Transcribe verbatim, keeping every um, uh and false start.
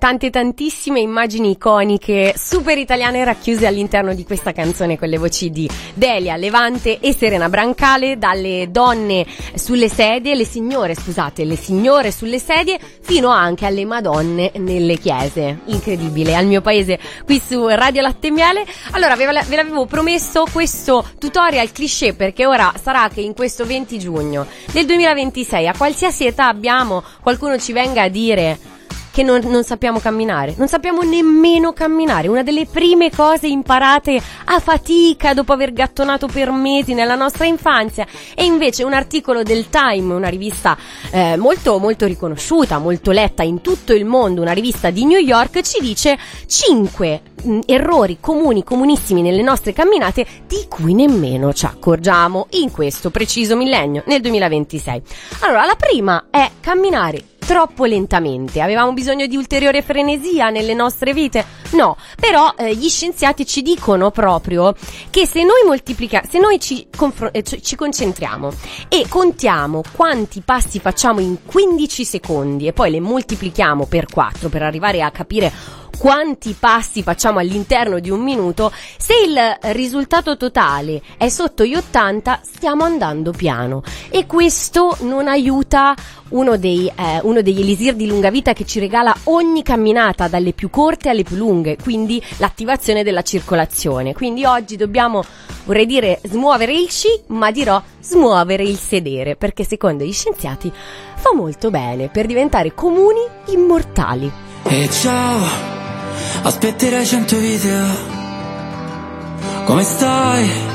tante tantissime immagini iconiche super italiane racchiuse all'interno di questa canzone, con le voci di Delia Levante e Serena Brancale, dalle donne sulle sedie, le signore scusate, le signore sulle sedie, fino anche alle madonne nelle chiese. Incredibile, al mio paese qui su Radio Latte e Miele. Allora ve l'avevo promesso questo tutorial cliché, perché ora sarà che in questo venti giugno del duemilaventisei, a qualsiasi età abbiamo, qualcuno ci venga a dire che non, non sappiamo camminare, non sappiamo nemmeno camminare, una delle prime cose imparate a fatica dopo aver gattonato per mesi nella nostra infanzia. E invece un articolo del Time, una rivista eh, molto molto riconosciuta, molto letta in tutto il mondo, una rivista di New York, ci dice cinque mh, errori comuni, comunissimi nelle nostre camminate, di cui nemmeno ci accorgiamo in questo preciso millennio, nel duemilaventisei. Allora, la prima è camminare troppo lentamente. Avevamo bisogno di ulteriore frenesia nelle nostre vite? No, però eh, gli scienziati ci dicono proprio che se noi moltiplichiamo, se noi ci, confr- eh, ci concentriamo e contiamo quanti passi facciamo in quindici secondi e poi le moltiplichiamo per quattro per arrivare a capire quanti passi facciamo all'interno di un minuto, se il risultato totale è sotto gli ottanta, stiamo andando piano, e questo non aiuta uno dei eh, uno degli elisir di lunga vita che ci regala ogni camminata, dalle più corte alle più lunghe, quindi l'attivazione della circolazione. Quindi oggi dobbiamo, vorrei dire, smuovere il sci, ma dirò smuovere il sedere, perché secondo gli scienziati fa molto bene per diventare comuni immortali. E ciao, aspetterai cento video. Come stai?